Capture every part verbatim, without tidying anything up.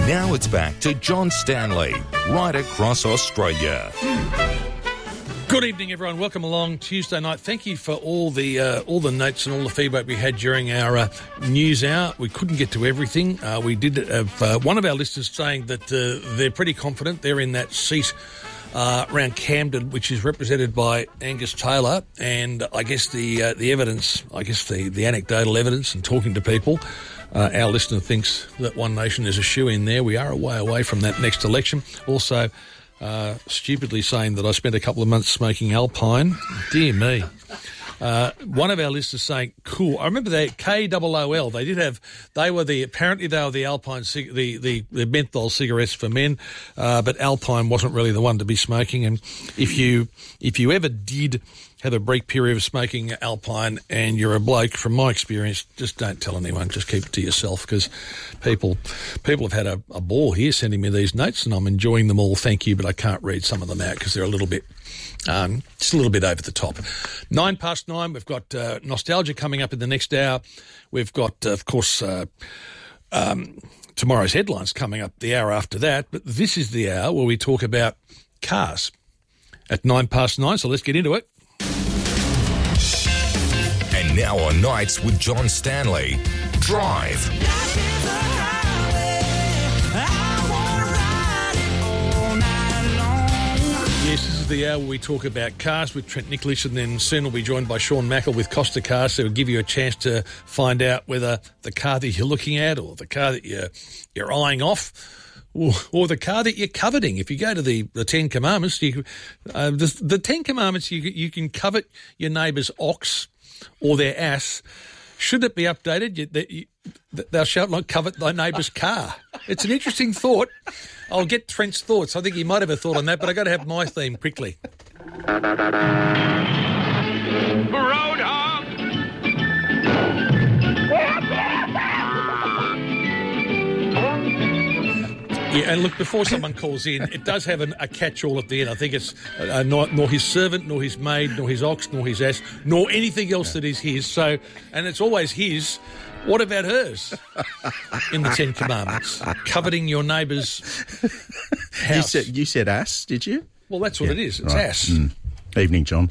Now it's back to John Stanley, right across Australia. Good evening, everyone. Welcome along Tuesday night. Thank you for all the uh, all the notes and all the feedback we had during our uh, news hour. We couldn't get to everything. Uh, we did have uh, one of our listeners saying that uh, they're pretty confident they're in that seat uh, around Camden, which is represented by Angus Taylor. And I guess the uh, the evidence, I guess the, the anecdotal evidence and talking to people, uh, our listener thinks that One Nation is a shoe-in there. We are a way away from that next election. Also, Uh, stupidly saying that I spent a couple of months smoking Alpine. Dear me. Uh, one of our listeners saying, cool. I remember that K O O L. They did have, they were the, apparently they were the Alpine, cig- the, the, the menthol cigarettes for men, uh, but Alpine wasn't really the one to be smoking. And if you, if you ever did have a brief period of smoking Alpine and you're a bloke, from my experience, just don't tell anyone. Just keep it to yourself, because people people have had a, a ball here sending me these notes and I'm enjoying them all, thank you, but I can't read some of them out because they're a little bit, um, just a little bit over the top. Nine past nine, we've got uh, Nostalgia coming up in the next hour. We've got, uh, of course, uh, um, tomorrow's headlines coming up the hour after that, but this is the hour where we talk about cars at nine past nine, so let's get into it. And now on Nights with John Stanley, Drive. Yes, this is the hour where we talk about cars with Trent Nicholas, and then soon we'll be joined by Sean Mackle with Costa Cars, so we'll give you a chance to find out whether the car that you're looking at or the car that you're, you're eyeing off or, or the car that you're coveting. If you go to the, the Ten Commandments, you, uh, the, the Ten Commandments, you, you can covet your neighbour's ox or their ass. Should it be updated? You, that you, thou shalt not covet thy neighbour's car. It's an interesting thought. I'll get Trent's thoughts. I think he might have a thought on that, but I've got to have my theme quickly. Roadhog! Yeah, and look, before someone calls in, it does have an, a catch-all at the end. I think it's uh, not, nor his servant, nor his maid, nor his ox, nor his ass, nor anything else yeah. that is his. So, and it's always his. What about hers in the Ten Commandments? Coveting your neighbour's house. You said, you said ass, did you? Well, that's what yeah, it is. It's right. ass. Mm. Evening, John.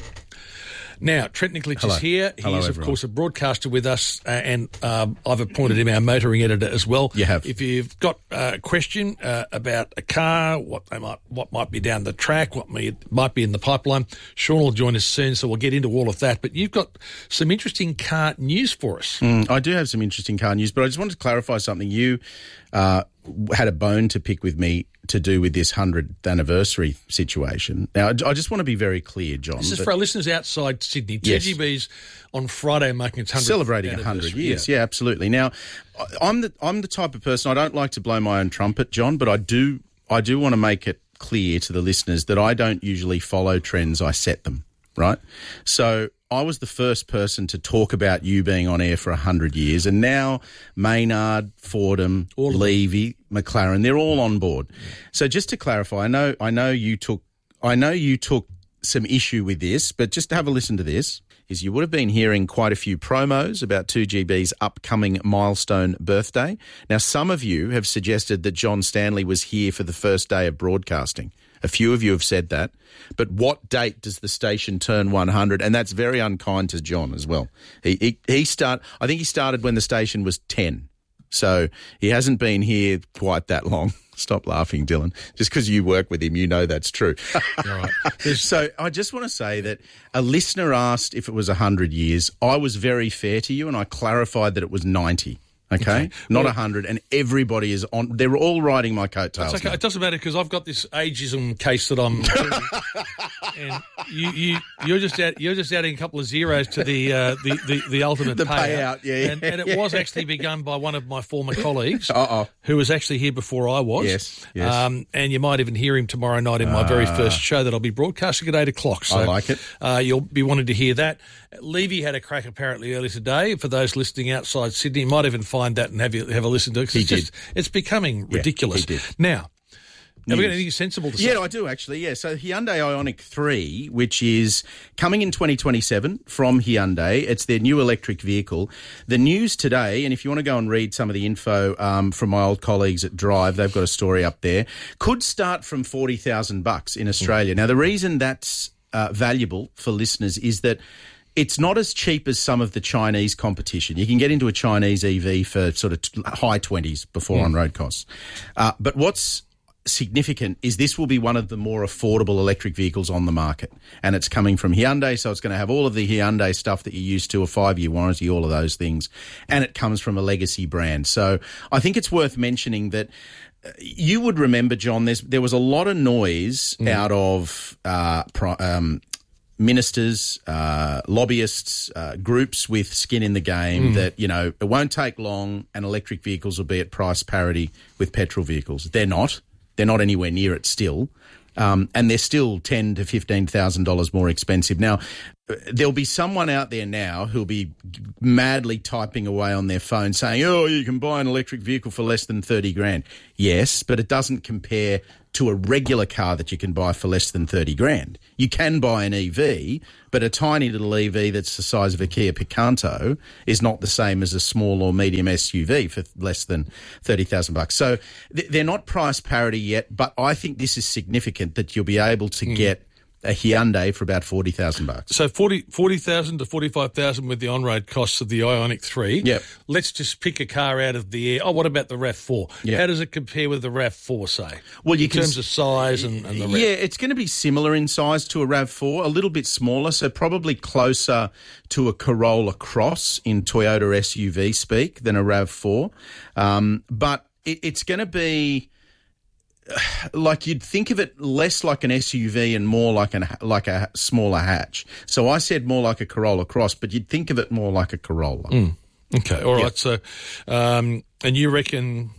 Now, Trent Nicholas Hello. is here. He Hello, is, of everyone. course, a broadcaster with us, uh, and um, I've appointed him our motoring editor as well. You have. If you've got a question uh, about a car, what they might what might be down the track, what may, might be in the pipeline, Sean will join us soon, so we'll get into all of that. But you've got some interesting car news for us. Mm, I do have some interesting car news, but I just wanted to clarify something. You uh, had a bone to pick with me to do with this hundredth anniversary situation. Now, I just want to be very clear, John. This is for our listeners outside Sydney. Yes. T G B's on Friday marking its hundredth celebrating one hundred years. Yeah. yeah, absolutely. Now, I'm the I'm the type of person, I don't like to blow my own trumpet, John, but I do I do want to make it clear to the listeners that I don't usually follow trends, I set them, right? So I was the first person to talk about you being on air for one hundred years, and now Maynard, Fordham, Levy, McLaren, they're all on board. Yeah. So just to clarify, I know I know you took I know you took some issue with this, but just have a listen to this. Is you would have been hearing quite a few promos about two G B's upcoming milestone birthday. Now, some of you have suggested that John Stanley was here for the first day of broadcasting. A few of you have said that. But what date does the station turn one hundred? And that's very unkind to John as well. He he, he start. I think he started when the station was ten. So he hasn't been here quite that long. Stop laughing, Dylan. Just because you work with him, you know that's true. Right. So I just want to say that a listener asked if it was one hundred years. I was very fair to you and I clarified that it was ninety. Okay, okay. Not well, one hundred, and everybody is on. They're all riding my coattails. Okay. Now. It doesn't matter because I've got this ageism case that I'm, and you, you, you're just add, you're just adding a couple of zeros to the uh, the, the the ultimate the payout. payout. Yeah, yeah, and, and it yeah. was actually begun by one of my former colleagues, Uh-oh. who was actually here before I was. Yes, yes. Um, and you might even hear him tomorrow night in my uh, very first show that I'll be broadcasting at eight o'clock. So, I like it. Uh, you'll be wanting to hear that. Levy had a crack apparently earlier today. For those listening outside Sydney, you might even find that and have you have a listen to it. He it's did. Just, it's becoming yeah, ridiculous. He did. Now, Have we got news. anything sensible to say? Yeah, I do actually. Yeah, so Hyundai Ioniq three, which is coming in twenty twenty-seven from Hyundai, it's their new electric vehicle. The news today, and if you want to go and read some of the info um, from my old colleagues at Drive, they've got a story up there. Could start from forty thousand bucks in Australia. Mm. Now, the reason that's uh, valuable for listeners is that it's not as cheap as some of the Chinese competition. You can get into a Chinese E V for sort of t- high twenties before mm. on-road costs. Uh, but what's significant is this will be one of the more affordable electric vehicles on the market. And it's coming from Hyundai, so it's going to have all of the Hyundai stuff that you're used to, a five-year warranty, all of those things. And it comes from a legacy brand. So I think it's worth mentioning that you would remember, John, there's, there was a lot of noise mm. out of uh, pro, um, ministers, uh, lobbyists, uh, groups with skin in the game mm. that, you know, it won't take long and electric vehicles will be at price parity with petrol vehicles. They're not. They're not anywhere near it still. Um, and they're still ten thousand to fifteen thousand dollars more expensive. Now, there'll be someone out there now who'll be madly typing away on their phone saying, oh, you can buy an electric vehicle for less than thirty grand. Yes, but it doesn't compare to a regular car that you can buy for less than thirty grand. You can buy an E V, but a tiny little E V that's the size of a Kia Picanto is not the same as a small or medium S U V for less than thirty thousand bucks. So th- they're not price parity yet, but I think this is significant that you'll be able to mm. get a Hyundai for about forty thousand bucks. So forty thousand to forty-five thousand with the on-road costs of the Ioniq three. Yep. Let's just pick a car out of the air. Oh, what about the RAV four? Yep. How does it compare with the RAV four, say? Well, you in can terms of size and, and the rest? Yeah, it's going to be similar in size to a RAV four, a little bit smaller, so probably closer to a Corolla Cross in Toyota S U V speak than a RAV four. Um, but it, it's going to be... like you'd think of it less like an S U V and more like an like a smaller hatch. So I said more like a Corolla Cross, but you'd think of it more like a Corolla. Mm. Okay, all right. Yep. So, um, and you reckon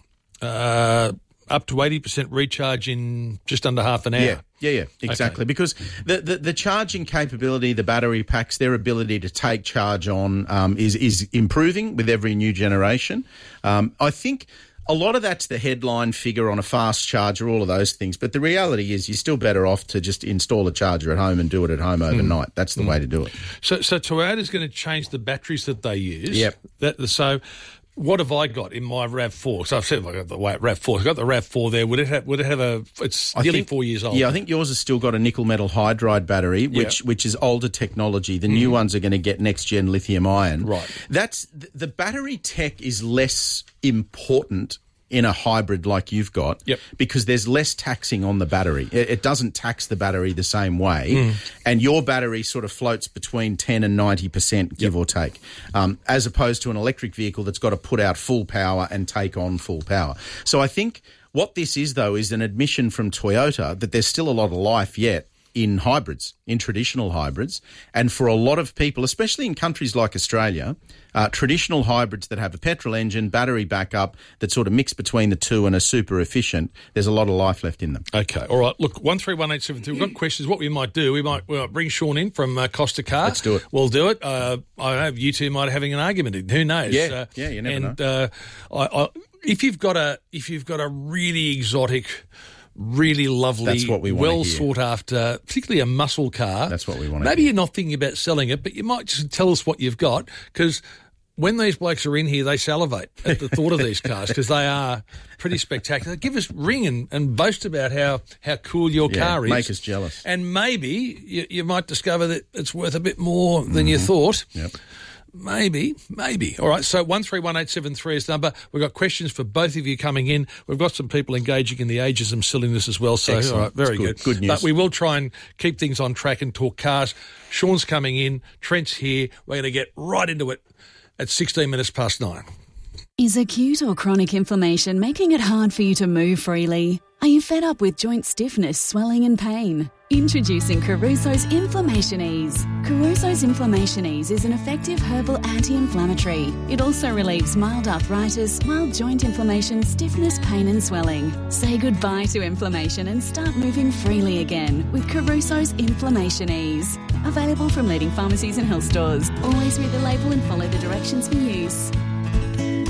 uh, up to eighty percent recharge in just under half an hour? Yeah, yeah, yeah, exactly. Okay. Because the, the the charging capability, the battery packs, their ability to take charge on um, is is improving with every new generation. Um, I think. A lot of that's the headline figure on a fast charger, all of those things. But the reality is you're still better off to just install a charger at home and do it at home overnight. Mm. That's the mm. way to do it. So so Toyota's going to change the batteries that they use. Yep. That, so what have I got in my RAV four? So I've said I got the RAV four. I've got the RAV four there. Would it have, would it have a... It's I nearly think, four years old. Yeah, I think yours has still got a nickel metal hydride battery, which, yeah. which is older technology. The mm. new ones are going to get next-gen lithium ion. Right. That's the battery tech is less important in a hybrid like you've got, yep. because there's less taxing on the battery. It, it doesn't tax the battery the same way, mm. and your battery sort of floats between ten and ninety percent, give yep. or take, um, as opposed to an electric vehicle that's got to put out full power and take on full power. So I think what this is, though, is an admission from Toyota that there's still a lot of life yet in hybrids, in traditional hybrids. And for a lot of people, especially in countries like Australia, uh, traditional hybrids that have a petrol engine, battery backup, that sort of mix between the two and are super efficient, there's a lot of life left in them. Okay, all right. Look, one three one eight seven three, we've got questions. What we might do, we might, we might bring Sean in from uh, Costa Car. Let's do it. We'll do it. Uh, I don't know, you two might be having an argument. Who knows? Yeah, uh, yeah, you never and, know. Uh, I, I, if you've got a, if you've got a really exotic, really lovely, That's what we want well to hear. sought after, particularly a muscle car. That's what we want to Maybe hear. you're not thinking about selling it, but you might just tell us what you've got, because when these blokes are in here, they salivate at the thought of these cars, because they are pretty spectacular. Give us ring and, and boast about how, how cool your Yeah, car is. make us jealous. And maybe you, you might discover that it's worth a bit more than Mm-hmm. you thought. Yep. Maybe, maybe. All right, so one three one eight seven three is the number. We've got questions for both of you coming in. We've got some people engaging in the ageism silliness as well, so Excellent. all right, very That's good. good. Good news. But we will try and keep things on track and talk cars. Sean's coming in, Trent's here. We're going to get right into it at sixteen minutes past nine. Is acute or chronic inflammation making it hard for you to move freely? Are you fed up with joint stiffness, swelling and pain? Introducing Caruso's Inflammation Ease. Caruso's Inflammation Ease is an effective herbal anti-inflammatory. It also relieves mild arthritis, mild joint inflammation, stiffness, pain and swelling. Say goodbye to inflammation and start moving freely again with Caruso's Inflammation Ease. Available from leading pharmacies and health stores. Always read the label and follow the directions for use.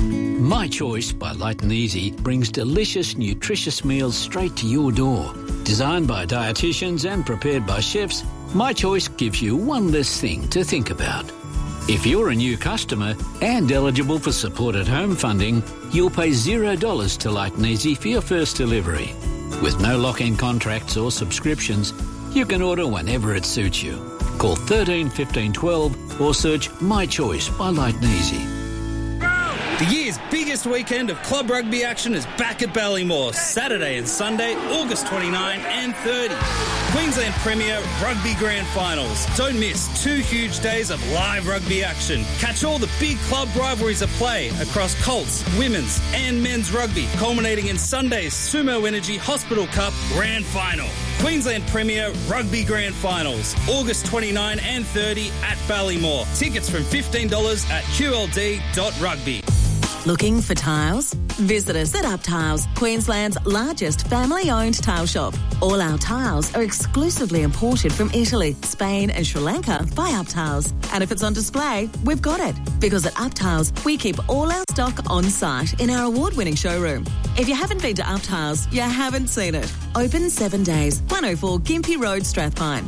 My Choice by Light and Easy brings delicious, nutritious meals straight to your door. Designed by dietitians and prepared by chefs, My Choice gives you one less thing to think about. If you're a new customer and eligible for supported home funding, you'll pay zero dollars to Light and Easy for your first delivery. With no lock-in contracts or subscriptions, you can order whenever it suits you. Call thirteen fifteen twelve or search My Choice by Light and Easy. The year's biggest weekend of club rugby action is back at Ballymore, Saturday and Sunday, August twenty-ninth and thirtieth. Queensland Premier Rugby Grand Finals. Don't miss two huge days of live rugby action. Catch all the big club rivalries at play across Colts, women's and men's rugby, culminating in Sunday's Sumo Energy Hospital Cup Grand Final. Queensland Premier Rugby Grand Finals, August twenty-ninth and thirtieth at Ballymore. Tickets from fifteen dollars at q l d dot rugby. Looking for tiles? Visit us at Up Tiles, Queensland's largest family-owned tile shop. All our tiles are exclusively imported from Italy, Spain and Sri Lanka by Up Tiles. And if it's on display, we've got it. Because at Up Tiles, we keep all our stock on site in our award-winning showroom. If you haven't been to Up Tiles, you haven't seen it. Open seven days, one oh four Gympie Road, Strathpine.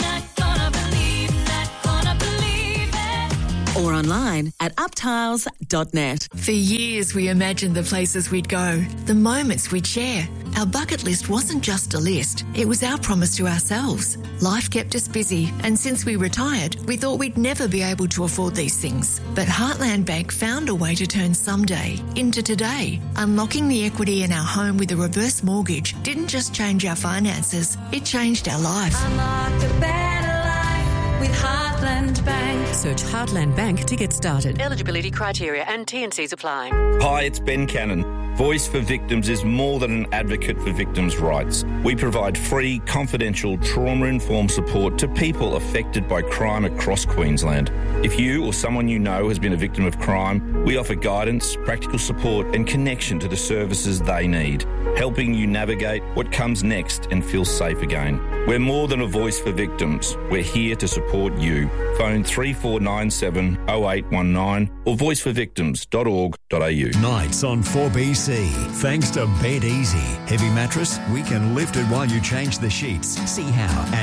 Or online at up tiles dot net. For years, we imagined the places we'd go, the moments we'd share. Our bucket list wasn't just a list, it was our promise to ourselves. Life kept us busy, and since we retired, we thought we'd never be able to afford these things. But Heartland Bank found a way to turn someday into today. Unlocking the equity in our home with a reverse mortgage didn't just change our finances, it changed our life. Unlock a better life with Heartland Bank. Search Heartland Bank to get started. Eligibility criteria and T and Cs apply. Hi, it's Ben Cannon. Voice for Victims is more than an advocate for victims' rights. We provide free, confidential, trauma-informed support to people affected by crime across Queensland. If you or someone you know has been a victim of crime, we offer guidance, practical support and connection to the services they need, helping you navigate what comes next and feel safe again. We're more than a voice for victims. We're here to support you. Phone three four nine seven oh eight one nine or voice for victims dot org dot a u. Nights on four B C. Thanks to Bed Easy. Heavy mattress, we can lift it while you change the sheets. See how at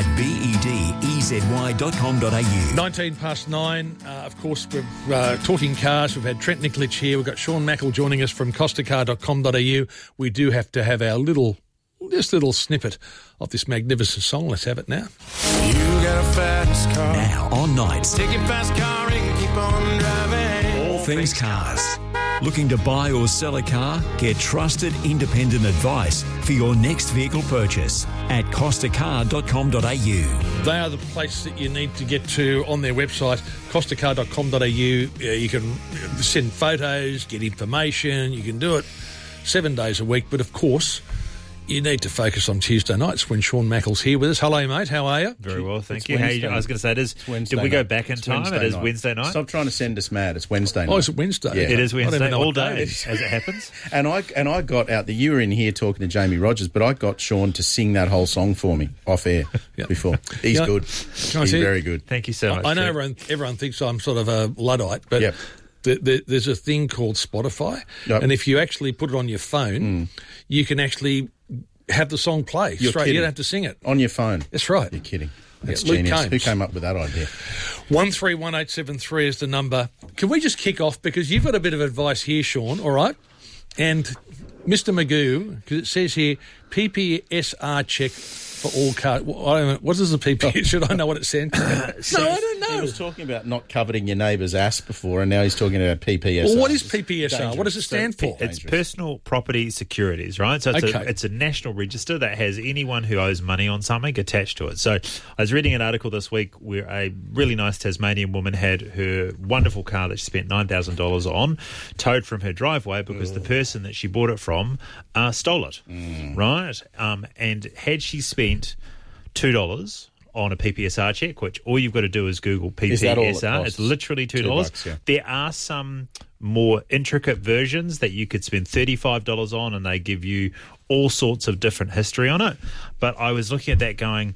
bed dot com dot a u. nineteen past nine. Uh, of course, we're uh, talking cars. We've had Trent Nikolic here. We've got Sean Mackle joining us from costa car dot com dot a u. We do have to have our little, just little snippet of this magnificent song. Let's have it now. You got a fast car. Now on Nights. Take your fast car and keep on driving. All things cars. Looking to buy or sell a car? Get trusted independent advice for your next vehicle purchase at costa car dot com dot a u. They are the place that you need to get to on their website, costa car dot com dot a u. You can send photos, get information. You can do it seven days a week. But, of course, you need to focus on Tuesday nights when Sean Mackle's here with us. Hello, mate. How are you? Very well, thank It's you. How Wednesday. you I was going to say, it is, did we night. go back in It's time? Wednesday It is night. Wednesday night. Stop trying to send us mad. It's Wednesday night. Oh, is it Wednesday? Yeah. It is I don't Wednesday even know all what day day, it is. as it happens. And I and I got out the you were in here talking to Jamie Rogers, but I got Sean to sing that whole song for me off air Yep. before. He's Yeah. good. Can I He's see it? very good. Thank you so much. I know Trent. everyone, everyone thinks I'm sort of a Luddite, but Yep. the, the, there's a thing called Spotify, Yep. and if you actually put it on your phone, you can actually have the song play You're straight. kidding. You don't have to sing it. On your phone. That's right. You're kidding. That's Yeah, Luke genius. Combs. Who came up with that idea? One three one eight seven three is the number. Can we just kick off because you've got a bit of advice here, Sean? All right, and Mister Magoo, because it says here P P S R check for all cars. Well, I don't know, what is the P P S? Should I know what it stands for? No, I don't He know. was talking about not coveting your neighbour's ass before, and now he's talking about P P S R. Well, what is P P S R? What does it stand for? It's personal property securities, right? So it's, Okay. a, it's a national register that has anyone who owes money on something attached to it. So I was reading an article this week where a really nice Tasmanian woman had her wonderful car that she spent nine thousand dollars on towed from her driveway because the person that she bought it from uh, stole it, right? Um, and had she spent two dollars on a P P S R check, which all you've got to do is Google P P S R. Is that all it costs? It's literally two Two dollars. bucks, yeah. There are some more intricate versions that you could spend thirty-five dollars on and they give you all sorts of different history on it. But I was looking at that going,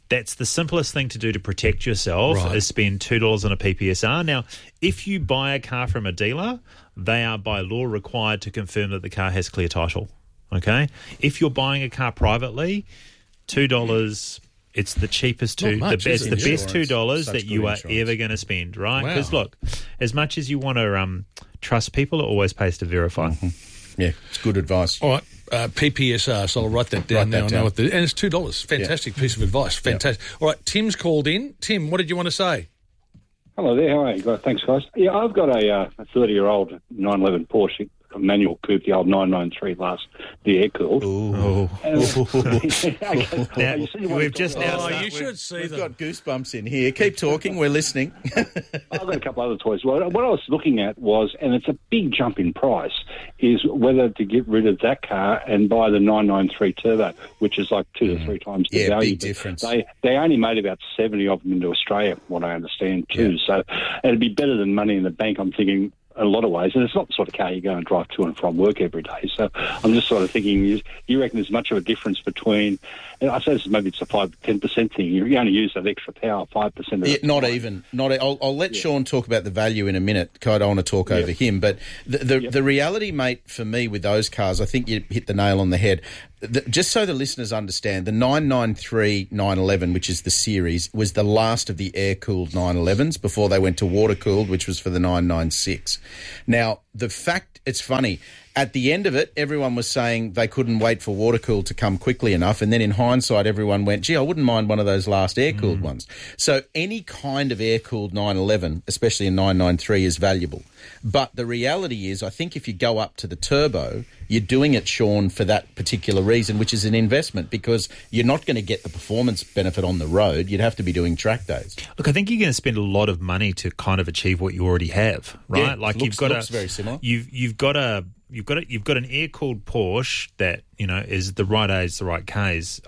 That's the simplest thing to do to protect yourself Right. is spend two dollars on a P P S R. Now, if you buy a car from a dealer, they are by law required to confirm that the car has clear title. Okay? If you're buying a car privately, two dollars, it's the cheapest two, Not much, the, is it's it? the best Insurance. two dollars Such that you good are insurance. ever going to spend, right? Wow. Because look, as much as you want to um, trust people, it always pays to verify. Mm-hmm. Yeah, it's good advice. All right, uh, P P S R, so I'll write that down Write now. that I know down. what the, and it's two dollars. Fantastic piece of advice. Fantastic. All right, Tim's called in. Tim, what did you want to say? Hello there, how are you guys? Thanks, guys. Yeah, I've got a uh, a thirty-year-old nine eleven Porsche, a manual coupe, the old nine ninety-three last, the air-cooled. Oh. Now, we've just now... Oh, you should see We've them. got goosebumps in here. Keep talking. We're listening. I've got a couple other toys. Well, what I was looking at was, and it's a big jump in price, is whether to get rid of that car and buy the nine ninety-three Turbo, which is like two to three times the Yeah, value. big But difference. They they only made about seventy of them into Australia, from what I understand, too. So it'd be better than money in the bank, I'm thinking, in a lot of ways. And it's not the sort of car you go and drive to and from work every day. So I'm just sort of thinking, you, you reckon there's much of a difference between, and I say this, maybe it's a five to ten percent thing. You only use that extra power, five percent of Yeah, it. not even. Not. I'll, I'll let Sean talk about the value in a minute, because I don't want to talk over him. But the the, the reality, mate, for me with those cars, I think you hit the nail on the head. The, just so the listeners understand, the nine ninety-three nine eleven, which is the series, was the last of the air-cooled nine elevens before they went to water-cooled, which was for the nine ninety-six. Now, the fact, it's funny, at the end of it, everyone was saying they couldn't wait for water-cooled to come quickly enough, and then in hindsight, everyone went, gee, I wouldn't mind one of those last air-cooled ones. So any kind of air-cooled nine eleven, especially a nine ninety-three, is valuable. But the reality is, I think if you go up to the turbo, you're doing it, Sean, for that particular reason, which is an investment, because you're not going to get the performance benefit on the road. You'd have to be doing track days. Look, I think you're going to spend a lot of money to kind of achieve what you already have, right? Yeah, like looks- you've got looks a, very similar. You've you've got a you've got a, you've got an air-cooled Porsche that, you know, is the right age, the right case.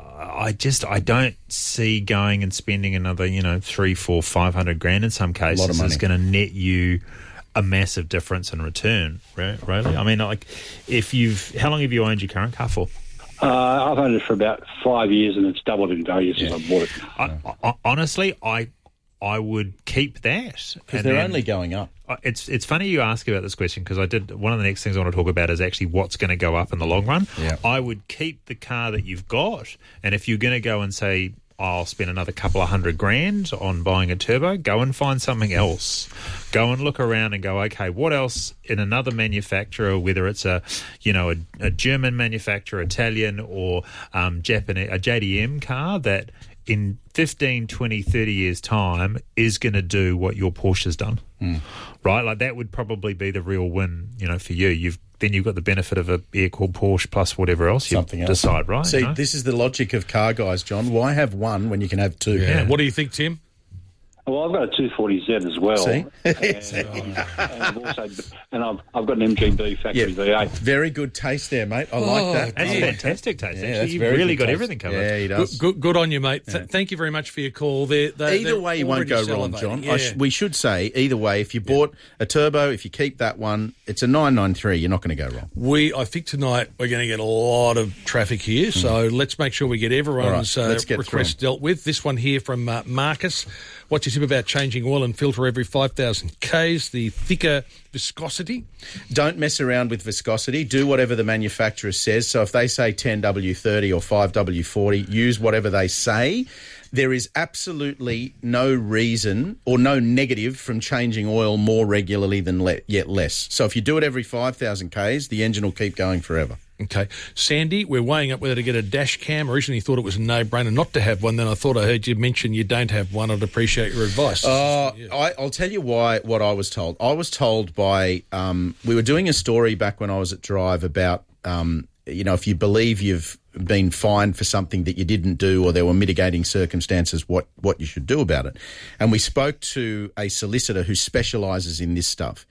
I just I don't see going and spending another, you know, three, four, five hundred grand in some cases lot of money. is going to net you a massive difference in return, right? Really? I mean, like, if you've how long have you owned your current car for? Uh, I've owned it for about five years, and it's doubled in value since I bought it. I, I, honestly, I I would keep that Because they're only going up. Uh, It's it's funny you ask about this question, because I did one of the next things I want to talk about is actually what's going to go up in the long run. Yeah. I would keep the car that you've got, and if you're going to go and say, I'll spend another couple of hundred grand on buying a turbo, go and find something else. Go and look around and go, okay, what else in another manufacturer, whether it's a, you know, a, a German manufacturer, Italian, or um, Japanese, a J D M car that in fifteen, twenty, thirty years' time is going to do what your Porsche's done, Mm. right? Like that would probably be the real win, you know, for you. You've then you've got the benefit of a air-cooled Porsche plus whatever else you Something else. decide, right? See, you know? this is the logic of car guys, John. Why have one when you can have two? Yeah. What do you think, Tim? Well, I've got a two forty Z as well. See? And, uh, and I've also, and I've, I've got an M G B factory V eight. Very good taste there, mate. I like Oh, that. That's I like fantastic that. taste, Yeah, actually. that's You've very really good got taste. everything covered. Yeah, he Good, does. good, good on you, mate. Th- thank you very much for your call. They're, they're, Either they're way, you won't already go wrong, salivating. John. Yeah. I sh- we should say, either way, if you bought a turbo, if you keep that one, it's a nine ninety-three. You're not going to go wrong. We, I think tonight we're going to get a lot of traffic here, so let's make sure we get everyone's All right, uh, let's get requests dealt with. This one here from uh, Marcus. What's your tip about changing oil and filter every five thousand kays? The thicker viscosity? Don't mess around with viscosity. Do whatever the manufacturer says. So if they say ten W thirty or five W forty, use whatever they say. There is absolutely no reason or no negative from changing oil more regularly than le- yet less. So if you do it every five thousand kays, the engine will keep going forever. Okay. Sandy, we're weighing up whether to get a dash cam. Originally thought it was a no-brainer not to have one. Then I thought I heard you mention you don't have one. I'd appreciate your advice. Uh, I, I'll tell you why. What I was told. I was told by. Um, we were doing a story back when I was at Drive about. Um, you know, if you believe you've been fined for something that you didn't do, or there were mitigating circumstances, what what you should do about it. And we spoke to a solicitor who specialises in this stuff.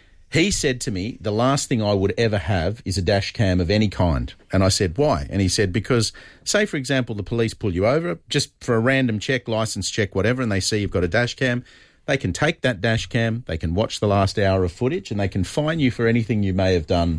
He said to me, the last thing I would ever have is a dash cam of any kind. And I said, why? And he said, because, say, for example, the police pull you over just for a random check, licence check, whatever, and they see you've got a dash cam, they can take that dash cam, they can watch the last hour of footage, and they can fine you for anything you may have done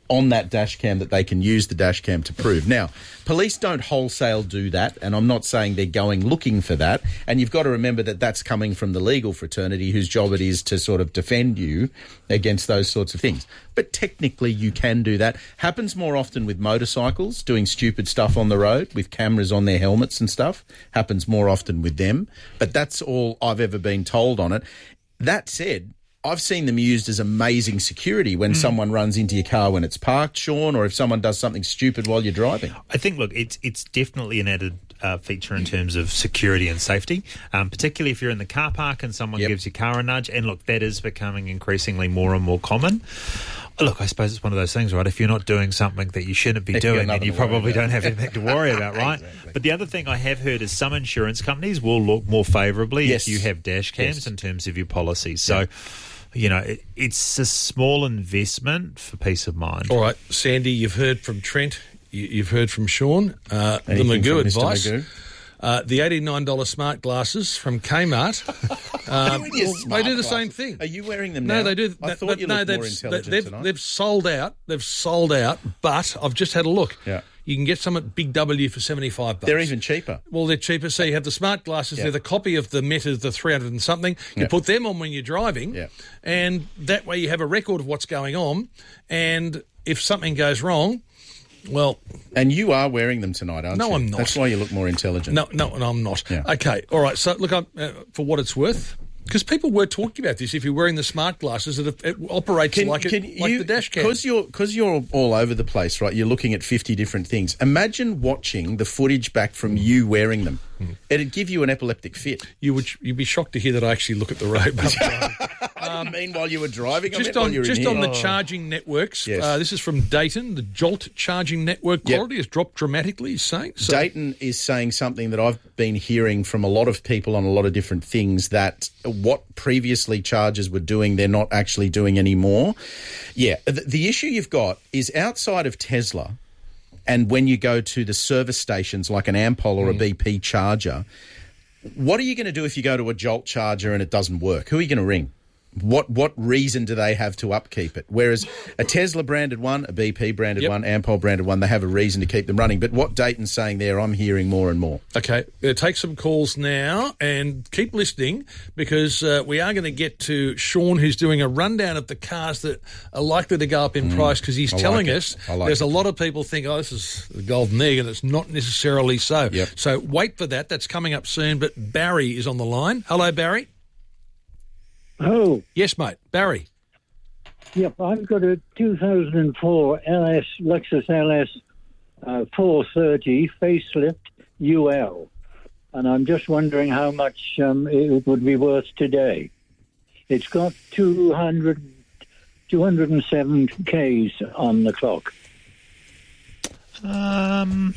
on that dash cam that they can use the dash cam to prove. Now, police don't wholesale do that, and I'm not saying they're going looking for that. And you've got to remember that that's coming from the legal fraternity whose job it is to sort of defend you against those sorts of things. But technically you can do that. Happens more often with motorcycles doing stupid stuff on the road with cameras on their helmets and stuff. Happens more often with them. But that's all I've ever been told on it. That said, I've seen them used as amazing security when mm. someone runs into your car when it's parked, Sean, or if someone does something stupid while you're driving. I think, look, it's it's definitely an added uh, feature in terms of security and safety, um, particularly if you're in the car park and someone yep. gives your car a nudge. And, look, that is becoming increasingly more and more common. Look, I suppose it's one of those things, right? If you're not doing something that you shouldn't be doing, then you probably don't have anything to worry about, right? Exactly. But the other thing I have heard is some insurance companies will look more favourably yes. if you have dash cams yes. in terms of your policies. So... Yeah. You know, it, it's a small investment for peace of mind. All right, Sandy, you've heard from Trent, you, you've heard from Sean. Uh, the Magoo advice. Magoo? Uh, the eighty-nine dollars smart glasses from Kmart. um, well, they do the glasses? Same thing. Are you wearing them now? No, they do. I th- thought you no, looked they've, more intelligent they've, tonight. They've sold out. They've sold out, but I've just had a look. Yeah. You can get some at Big W for seventy-five bucks. They're even cheaper. Well, they're cheaper. So you have the smart glasses. Yeah. They're the copy of the Meta, the three hundred and something. You Yeah. put them on when you're driving, Yeah. and that way you have a record of what's going on. And if something goes wrong, well... And you are wearing them tonight, aren't no, you? No, I'm not. That's why you look more intelligent. No, no, and I'm not. Yeah. Okay, all right. So, look, I'm, uh, for what it's worth... Because people were talking about this. If you're wearing the smart glasses, it, it operates Can- like, it, can like you- the dash cam. Because you're, cause you're all over the place, right? You're looking at fifty different things. Imagine watching the footage back from you wearing them. Mm. It'd give you an epileptic fit. You would, you'd be shocked to hear that I actually look at the road. I didn't mean while you were driving. I Just meant while on you were in just here. on the Oh. charging networks. Yes. Uh, this is from Dayton. The Jolt charging network Yep. quality has dropped dramatically, he's saying. So, Dayton is saying something that I've been hearing from a lot of people on a lot of different things, that what previously chargers were doing, they're not actually doing anymore. Yeah, the, the issue you've got is outside of Tesla, and when you go to the service stations like an Ampol or a B P charger, what are you going to do if you go to a Jolt charger and it doesn't work? Who are you going to ring? What what reason do they have to upkeep it? Whereas a Tesla branded one, a B P branded Yep. one, Ampol branded one, they have a reason to keep them running. But what Dayton's saying there, I'm hearing more and more. Okay, uh, take some calls now and keep listening, because uh, we are going to get to Sean, who's doing a rundown of the cars that are likely to go up in Mm, price, because he's I like telling it. us I like there's it. a lot of people think, oh, this is the golden egg, and it's not necessarily so. Yep. So wait for that. That's coming up soon. But Barry is on the line. Hello, Barry. Oh. Yes, mate. Barry. Yep, I've got a two thousand four L S Lexus L S uh, four thirty facelift U L, and I'm just wondering how much um, it would be worth today. It's got two hundred, two hundred seven Ks on the clock. Um,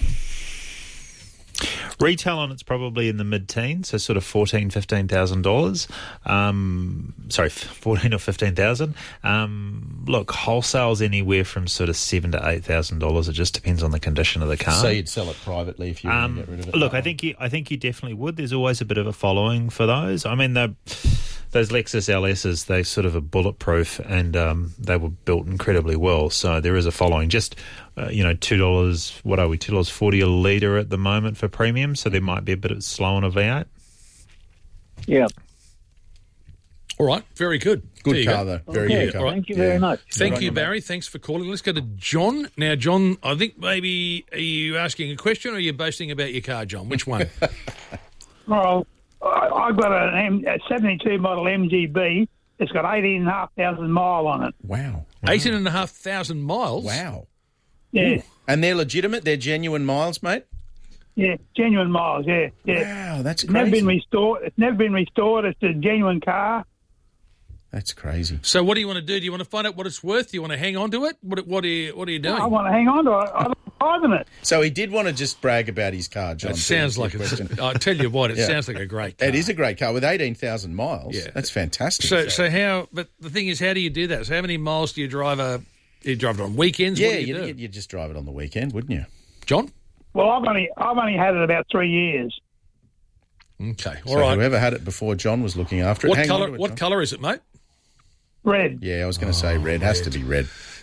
retail on it's probably in the mid-teens, so sort of fourteen, fifteen thousand dollars. Um, sorry, fourteen or fifteen thousand. Um, look, wholesale's anywhere from sort of seven to eight thousand dollars. It just depends on the condition of the car. So you'd sell it privately if you were Um, to get rid of it? Look, I think you, I think you definitely would. There's always a bit of a following for those. I mean, the those Lexus L S's, they sort of are bulletproof, and um, they were built incredibly well. So there is a following. Just uh, you know, two dollars. What are we? Two dollars forty a litre at the moment for premium. So there might be a bit of slow on a V eight. Yeah. All right, very good. Good There you car, go. though. Very Okay, good car. thank you very Yeah. much. Thank Good you, on you, Barry. Thanks for calling. Let's go to John. Now, John, I think maybe, are you asking a question or are you boasting about your car, John? Which one? Well, I- I've got an M- a seventy-two model M G B. It's got eighteen and a half thousand mile on it. Wow. eighteen and a half thousand miles? Wow. Yeah, Ooh. And they're legitimate? They're genuine miles, mate? yeah, genuine miles. Yeah, yeah. Wow, that's It's never crazy. been restored. It's never been restored. It's a genuine car. That's crazy. So what do you want to do? Do you want to find out what it's worth? Do you want to hang on to it? What, what, are, you, what are you doing? I want to hang on to it. I like driving it. So he did want to just brag about his car, John. It to sounds answer like your it's, question. I tell you what, it Yeah. sounds like a great car. It is a great car with eighteen thousand miles. Yeah. That's fantastic. So, so how, but the thing is, how do you do that? So how many miles do you drive a, do you drive it on weekends? yeah, what do you you'd, do? you'd, you'd just drive it on the weekend, wouldn't you? John? Well, I've only I've only had it about three years. Okay, all so right. whoever had it before John was looking after it. What Hang on colour, to it, what John. colour is it, mate? Red. Yeah, I was going to say red. Has to be red.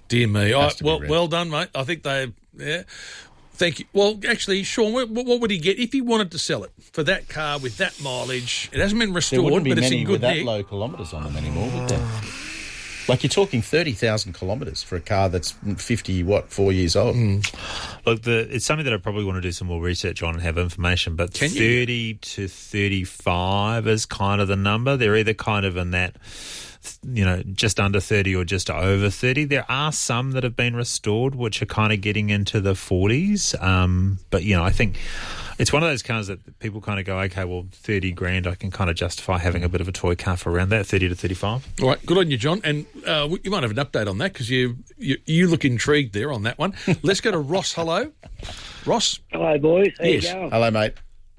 Dear me. I, Has to be well, red. well done, mate. I think they, yeah. Thank you. Well, actually, Sean, what, what would he get if he wanted to sell it for that car with that mileage? It hasn't been There restored, wouldn't be but it's many in good with that nick. low kilometres on them anymore, would there? Like you're talking thirty thousand kilometres for a car that's fifty, what, four years old. Look, the, it's something that I probably want to do some more research on and have information, but Can you? thirty to thirty-five is kind of the number. They're either kind of in that, you know, just under thirty or just over thirty. There are some that have been restored, which are kind of getting into the forties. Um, but, you know, I think it's one of those cars that people kind of go, okay, well, thirty grand, I can kind of justify having a bit of a toy car for around that, thirty to thirty-five. All right, good on you, John. And uh, you might have an update on that because you, you you look intrigued there on that one. Let's go to Ross. Hello. Ross. Hello, boys. How Yes. you going? Hello, mate.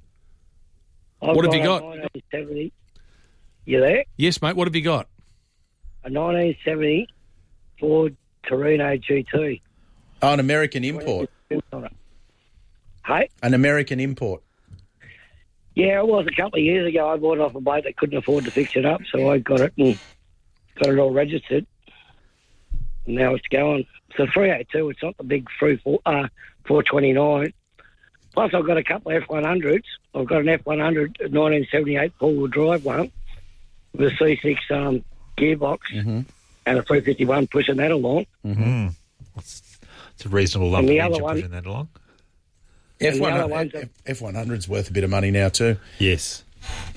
I've What have you a got? nineteen seventy. You there? Yes, mate. What have you got? A nineteen seventy Ford Torino G T. Oh, an American import. Hey? An American import. Yeah, it was a couple of years ago. I bought it off a bloke that couldn't afford to fix it up, so I got it and got it all registered. And now it's going. It's a three eighty-two. It's not the big three four, uh, four twenty-nine. Plus, I've got a couple of F one hundreds. I've got an F one hundred nineteen seventy-eight four-wheel drive one with a C six um, gearbox Mm-hmm. and a three fifty-one pushing that along. Mm-hmm. It's, it's a reasonable lump And of the other engine one- pushing that along. F And the other ones are- F one hundred's worth a bit of money now too. Yes.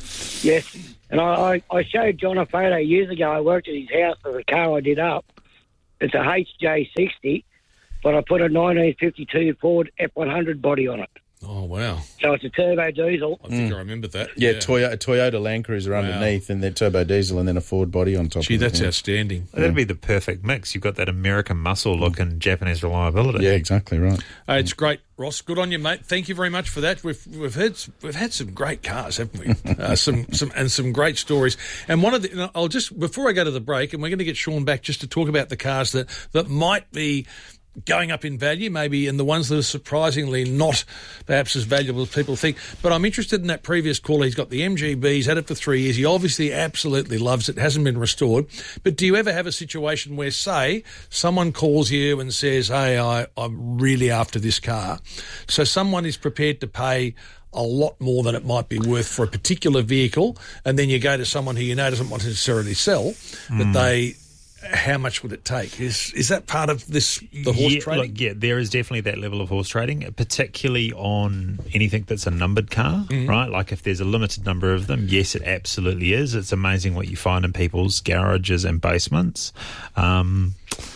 Yes. And I, I, I showed John a photo years ago. I worked at his house for the car I did up. It's a H J sixty, but I put a nineteen fifty-two Ford F one hundred body on it. Oh, wow. So it's a turbo diesel. I think I remember that. Yeah, Toyota, Toyota Land Cruiser underneath and then turbo diesel and then a Ford body on top Gee, of it. that's yeah. outstanding. That'd be the perfect mix. You've got that American muscle look and Japanese reliability. Yeah, exactly right. Uh, it's great, Ross. Good on you, mate. Thank you very much for that. We've we've had we've had some great cars, haven't we? uh, some some and some great stories. And one of the I'll just before I go to the break, and we're going to get Sean back just to talk about the cars that that might be going up in value, maybe, and the ones that are surprisingly not perhaps as valuable as people think. But I'm interested in that previous caller. He's got the M G B. He's had it for three years. He obviously absolutely loves it. Hasn't been restored. But do you ever have a situation where, say, someone calls you and says, hey, I, I'm really after this car. So someone is prepared to pay a lot more than it might be worth for a particular vehicle, and then you go to someone who you know doesn't want to necessarily sell, but Mm. they... How much would it take? Is is that part of this, the horse yeah, trading? Look, yeah, there is definitely that level of horse trading, particularly on anything that's a numbered car, Mhm. right? Like if there's a limited number of them, yes, it absolutely is. It's amazing what you find in people's garages and basements. Um,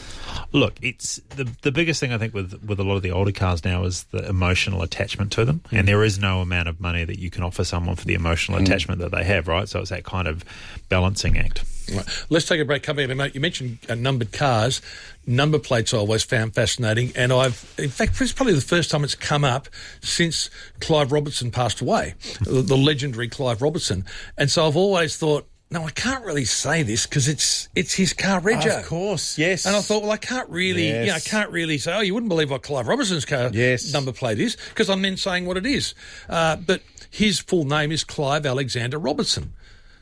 look, it's the the biggest thing I think with with a lot of the older cars now is the emotional attachment to them, Mm. and there is no amount of money that you can offer someone for the emotional Mm. attachment that they have, right? So it's that kind of balancing act. Right. Let's take a break. Coming in a moment. You mentioned uh, numbered cars. Number plates I always found fascinating, and I've, in fact, it's probably the first time it's come up since Clive Robertson passed away, the, the legendary Clive Robertson. And so I've always thought, no, I can't really say this because it's it's his car rego. Of course, yes. And I thought, well, I can't really, Yes. you know, I can't really say, oh, you wouldn't believe what Clive Robertson's car Yes. number plate is, because I'm then saying what it is. Uh, but his full name is Clive Alexander Robertson,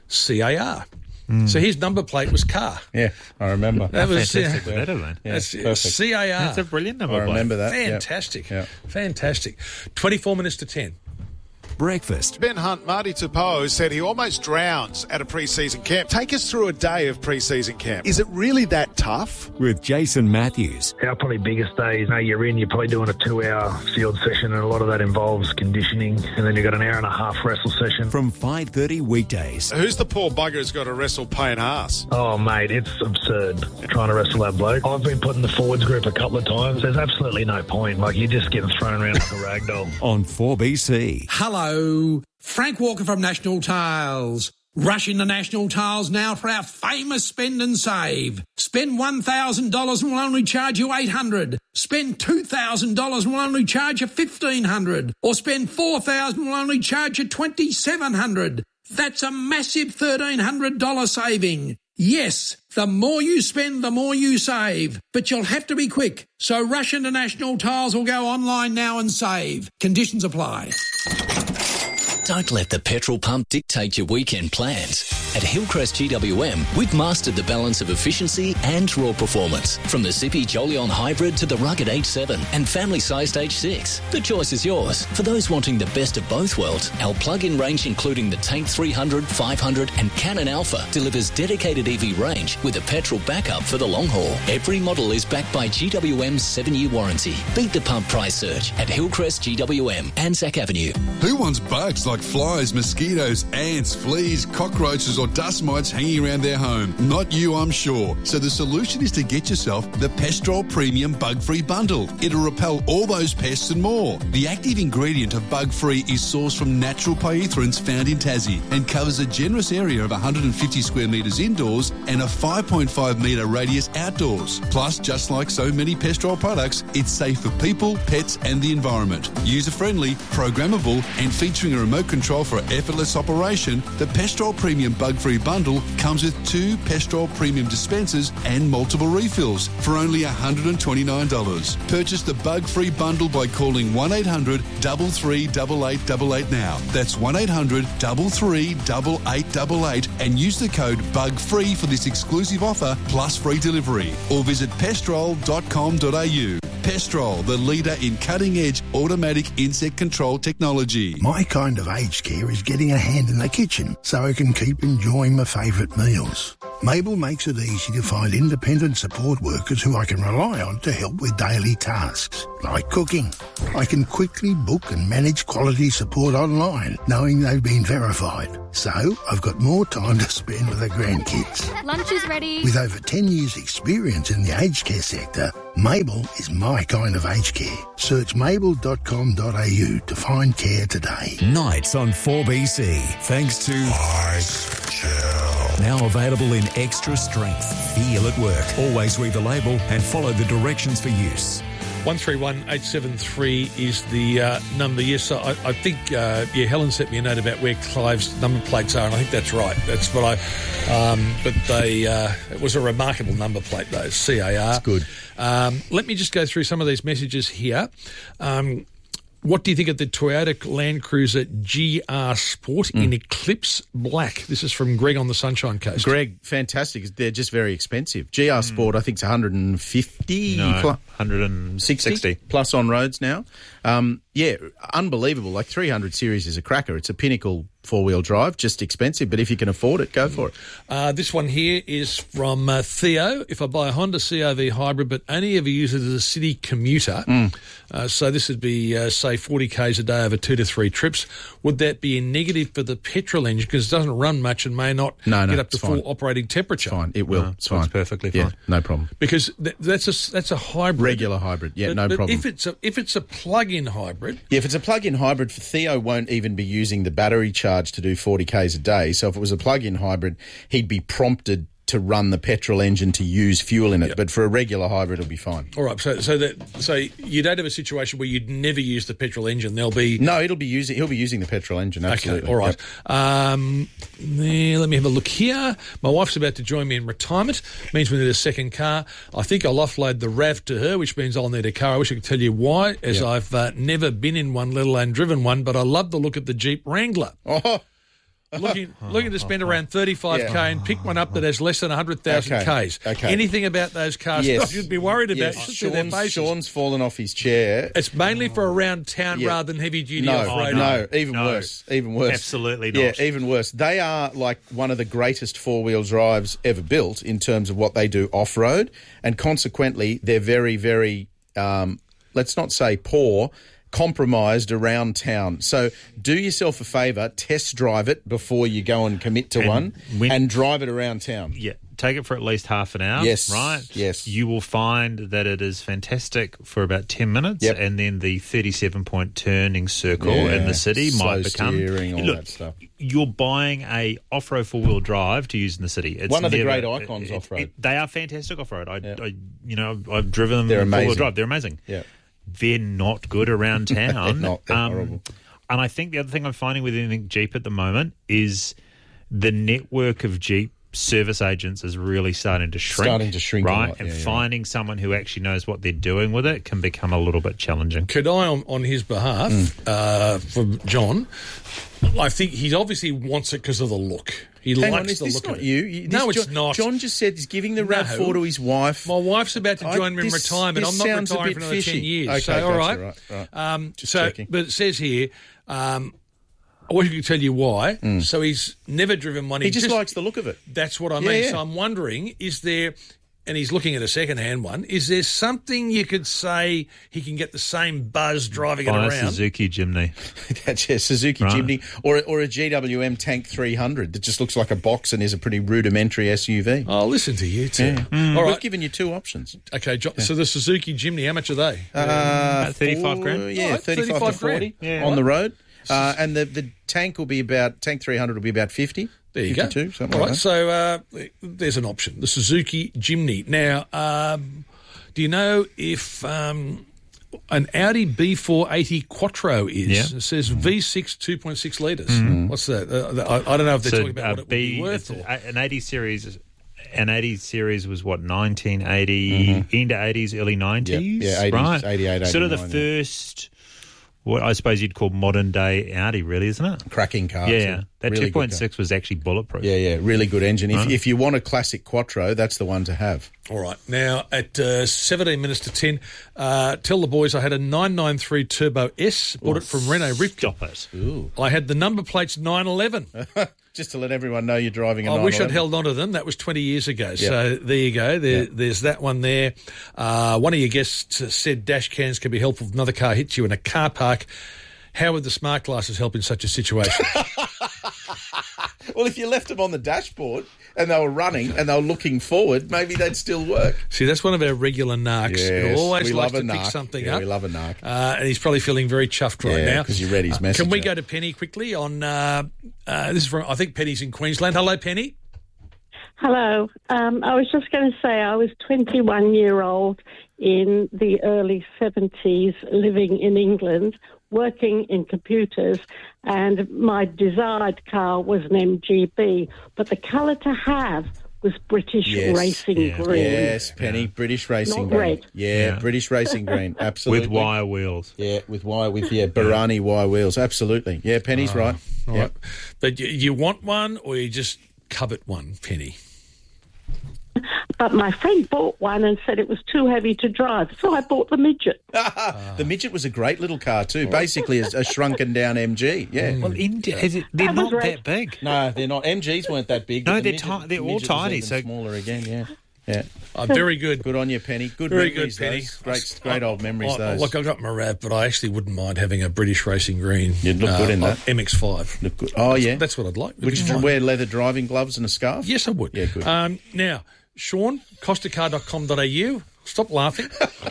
C A R. So his number plate was car. Yeah, I remember. That was Fantastic yeah, with that, Elaine. Yeah, that's perfect. C A R. That's a brilliant number I plate. remember that. yeah. Fantastic. Yeah. Fantastic. twenty-four minutes to ten. Breakfast. Ben Hunt, Marty Tapau, said he almost drowns at a pre-season camp. Take us through a day of pre-season camp. Is it really that tough? With Jason Matthews. Our probably biggest day is, you know, you're in, you're probably doing a two-hour field session, and a lot of that involves conditioning, and then you've got an hour and a half wrestle session. From five thirty weekdays. Who's the poor bugger who's got to wrestle Payne Haas? Oh, mate, it's absurd trying to wrestle that bloke. I've been put in the forwards group a couple of times. There's absolutely no point. Like, you're just getting thrown around like a rag doll. On four B C. Hello, Frank Walker from National Tiles. Rush into National Tiles now for our famous spend and save. Spend one thousand dollars and we'll only charge you eight hundred dollars. Spend two thousand dollars and we'll only charge you fifteen hundred dollars. Or spend four thousand dollars and we'll only charge you twenty-seven hundred dollars. That's a massive thirteen hundred dollars saving. Yes, the more you spend, the more you save. But you'll have to be quick. So rush into National Tiles or go online now and save. Conditions apply. Don't let the petrol pump dictate your weekend plans. At Hillcrest G W M, we've mastered the balance of efficiency and raw performance. From the zippy Jolion Hybrid to the rugged H seven and family-sized H six. The choice is yours. For those wanting the best of both worlds, our plug-in range including the Tank three hundred, five hundred and Cannon Alpha delivers dedicated E V range with a petrol backup for the long haul. Every model is backed by G W M's seven-year warranty. Beat the pump price surge at Hillcrest G W M, Anzac Avenue. Who wants bugs like flies, mosquitoes, ants, fleas, cockroaches or dust mites hanging around their home? Not you, I'm sure. So the solution is to get yourself the Pestrol Premium Bug-Free Bundle. It'll repel all those pests and more. The active ingredient of Bug-Free is sourced from natural pyrethroids found in Tassie and covers a generous area of one hundred fifty square metres indoors and a five point five metre radius outdoors. Plus, just like so many Pestrol products, it's safe for people, pets and the environment. User-friendly, programmable and featuring a remote control for effortless operation, the Pestrol Premium Bug-Free Bundle comes with two Pestrol Premium dispensers and multiple refills for only one hundred twenty-nine dollars. Purchase the Bug-Free Bundle by calling one eight hundred, three three eight, eight eight eight now. That's one eight hundred, three three eight, eight eight eight and use the code BUGFREE for this exclusive offer plus free delivery. Or visit pestrol dot com dot a u. Pestrol, the leader in cutting-edge automatic insect control technology. My kind of aged care is getting a hand in the kitchen so I can keep enjoying my favourite meals. Mabel makes it easy to find independent support workers who I can rely on to help with daily tasks, like cooking. I can quickly book and manage quality support online, knowing they've been verified. So I've got more time to spend with the grandkids. Lunch is ready. With over ten years' experience in the aged care sector, Mabel is my kind of aged care. Search mabel dot com dot a u to find care today. Nights on four B C, thanks to Ice Chill. Now available in extra strength. Feel at work. Always read the label and follow the directions for use. one three one eight seven three is the uh, number. Yes, I, I think, uh, yeah, Helen sent me a note about where Clive's number plates are, and I think that's right. That's what I, um, but they, uh, it was a remarkable number plate, though, C A R. That's good. Um, let me just go through some of these messages here. Um, What do you think of the Toyota Land Cruiser G R Sport mm. in Eclipse Black? This is from Greg on the Sunshine Coast. Greg, fantastic. They're just very expensive. G R mm. Sport, I think it's one hundred fifty. No, plus, one hundred sixty. Plus on roads now. Um, yeah, unbelievable. Like three hundred series is a cracker. It's a pinnacle four-wheel drive, just expensive, but if you can afford it, go for it. Uh, this one here is from uh, Theo. If I buy a Honda C R V hybrid but only ever use it as a city commuter, mm. uh, so this would be, uh, say, forty kays a day over two to three trips, would that be a negative for the petrol engine because it doesn't run much and may not no, no, get up to full fine. operating temperature? It's fine. It will. No, it's fine. It's perfectly fine. Yeah, no problem. Because th- that's a, that's a hybrid. Regular hybrid. Yeah, but, no but problem. If it's, a, if it's a plug-in hybrid... Yeah, if it's a plug-in hybrid, Theo won't even be using the battery charge to do forty kays a day. So if it was a plug-in hybrid, he'd be prompted to run the petrol engine to use fuel in it. Yep. But for a regular hybrid, it'll be fine. All right. So so that so you don't have a situation where you'd never use the petrol engine. There'll be no. It'll be using. He'll be using the petrol engine. Absolutely. Okay. All right. Yep. Um, yeah, let me have a look here. My wife's about to join me in retirement. Means we need a second car. I think I'll offload the RAV to her, which means I'll need a car. I wish I could tell you why, as yep. I've uh, never been in one, let alone driven one. But I love the look of the Jeep Wrangler. Oh. Looking, looking to spend around thirty-five k yeah. and pick one up that has less than one hundred thousand okay. Ks. Okay. Anything about those cars yes. I should be worried about? Yes. Sean's, Sean's fallen off his chair. It's mainly for around town yeah. rather than heavy-duty no, off-road. No, even no. worse. Even worse. Absolutely not. Yeah, even worse. They are like one of the greatest four-wheel drives ever built in terms of what they do off-road, and consequently, they're very, very, um, let's not say poor, compromised around town. So do yourself a favour, test drive it before you go and commit to and one when, and drive it around town. Yeah, take it for at least half an hour. Yes. Right? Yes. You will find that it is fantastic for about ten minutes yep. and then the thirty-seven point turning circle yeah. in the city Slow might become... steering, all look, that stuff. You're buying a off-road four-wheel drive to use in the city. It's one of the never, great icons it, off-road. It, they are fantastic off-road. I, yep. I, you know, I've driven them They're four-wheel amazing. drive. They're amazing. Yeah. They're not good around town. They're not. They're um, horrible. And I think the other thing I'm finding with anything Jeep at the moment is the network of Jeep service agents is really starting to shrink. Starting to shrink a right? lot, and yeah, yeah. finding someone who actually knows what they're doing with it can become a little bit challenging. Could I, on, on his behalf, Mm. uh, from John, I think he obviously wants it because of the look. He Hang likes on, is the this look not of it. you? You- No, this it's John, not. John just said he's giving the RAV four No. to his wife. My wife's about to I- join me in this- retirement. this I'm not sounds a retiring bit for another fishy. ten years. Okay, so, all gotcha, right. right, right. Um, Just so, checking. but it says here, um, I wish I could tell you why. So he's never driven one. Mm. He just likes the look of it. That's what I Yeah, mean. yeah. So I'm wondering, is there, and he's looking at a second-hand one, is there something you could say he can get the same buzz driving Buy it a around? Suzuki Jimny. That's yeah, Suzuki Right. Jimny or or a G W M Tank three hundred that just looks like a box and is a pretty rudimentary S U V. I'll listen to you too. Yeah. Mm. All We've right. given you two options. Okay, John, so the Suzuki Jimny, how much are they? Uh, About thirty-five four- grand? Yeah, All right, thirty-five, thirty-five to forty grand. Yeah. on the road. Uh, and the, the tank will be about, Tank three hundred will be about fifty. There you go. fifty-two, something All like right, that. so uh, there's an option, the Suzuki Jimny. Now, um, do you know if um, an Audi B four eighty Quattro is? Yeah. It says V six two point six litres. Mm-hmm. What's that? Uh, I, I don't know if they're So, talking about uh, what it would B- be worth. it's Or, a- an eighty series. An eighty series was what, nineteen eighty, into eighties, early nineties, Yeah, eighties, right? eighty-eight, Sort of the eighty-nine, yeah. first, what I suppose you'd call modern day Audi, really, isn't it? Cracking car. Yeah, too. that Really two good point six car. was actually bulletproof. Yeah, yeah, really good engine. If, Right. if you want a classic Quattro, that's the one to have. all right, now at uh, seventeen minutes to ten, uh, tell the boys I had a nine ninety-three Turbo S, bought it from Renault Rivka. Stop it. Ooh. I had the number plates nine eleven. Just to let everyone know you're driving a I wish I'd nine eleven. held on to them. That was twenty years ago. So there you go. There, There's that one there. Uh, one of your guests said dash cams can be helpful if another car hits you in a car park. How would the smart glasses help in such a situation? Well, if you left them on the dashboard and they were running and they were looking forward, maybe they'd still work. See, that's one of our regular narcs Yes, who always we likes love to a pick narc. something Yeah, up. we love a narc. Uh, and he's probably feeling very chuffed right Yeah, now. 'cause you read his Uh, message Can we out. go to Penny quickly on, uh, uh, this is from, I think Penny's in Queensland. Hello, Penny. Hello. Um, I was just going to say I was twenty-one year old in the early seventies, living in England, working in computers, and my desired car was an M G B, but the colour to have was British Yes. Racing Yeah. Green. Yes, Penny, British Racing Not Green. red. Yeah, Yeah. British Racing Green, absolutely. With wire wheels. Yeah, with wire, with, yeah, Barani wire wheels, absolutely. Yeah, Penny's right. All Yeah. right. But you, you want one or you just covet one, Penny? But my friend bought one and said it was too heavy to drive, so I bought the midget. The midget was a great little car too, basically a, a shrunken down M G. Yeah. Well, in, is it, they're That was not red. that big. No, they're not. M Gs weren't that big. No, but the they're midget- ti- they're the all midget was tiny, even so- smaller again. Yeah, yeah. Oh, very good. Good on you, Penny. Good Very memories, good, Penny. those. Great, great old memories. I, those. Look, I got my RAV, but I actually wouldn't mind having a British Racing Green. You'd look good in uh, that. M X five. Look good. Oh yeah, That's what I'd like. Would you wear leather driving gloves and a scarf? Yes, I would. Yeah, good. Um, now, Sean, costa car dot com dot a u. Stop laughing.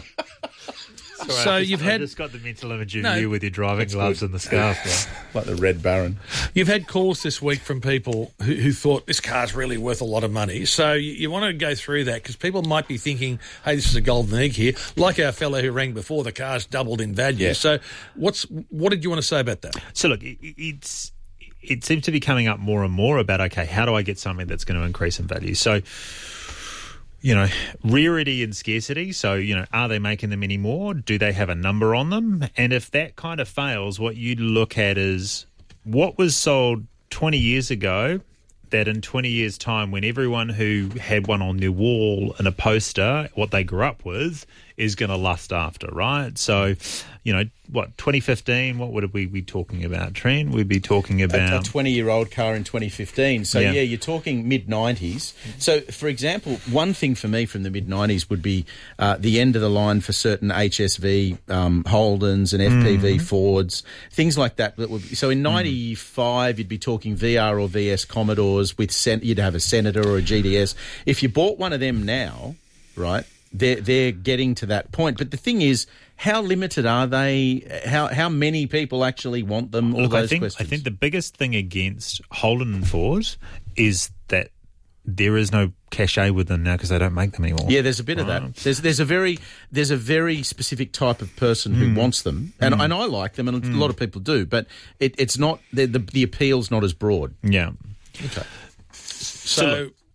Sorry, So I just, you've I had- just got the mental image of No, you with your driving that's gloves good. and the scarf. Like the Red Baron. You've had calls this week from people who, who thought this car's really worth a lot of money. So you, you want to go through that because people might be thinking, hey, this is a golden egg here. Like our fellow who rang before, the car's doubled in value. Yeah. So what's what did you want to say about that? So look, it, it's it seems to be coming up more and more about, okay, how do I get something that's going to increase in value? So, you know, rarity and scarcity. So, you know, are they making them anymore? Do they have a number on them? And if that kind of fails, what you look at is what was sold twenty years ago that in twenty years' time, when everyone who had one on their wall and a poster, what they grew up with, is going to lust after, right? So, you know, what, twenty fifteen, what would we be talking about, Trent? We'd be talking about... A twenty-year-old car in twenty fifteen. So, yeah, Yeah. you're talking mid-nineties. So, for example, one thing for me from the mid-nineties would be uh, the end of the line for certain H S V um, Holdens and F P V Mm. Fords, things like that. that would be, so, in ninety-five, you'd be talking V R or V S Commodores. With sen- You'd have a Senator or a G D S. If you bought one of them now, right, they're, they're getting to that point. But the thing is, how limited are they? How how many people actually want them? All Look, those I think questions. I think the biggest thing against Holden and Ford is that there is no cachet with them now because they don't make them anymore. Yeah, there's a bit of Right. that. There's there's a very there's a very specific type of person who Mm. wants them, and Mm. and I like them, and Mm. a lot of people do, but it, it's not the, the the appeal's not as broad. Yeah. Okay. So,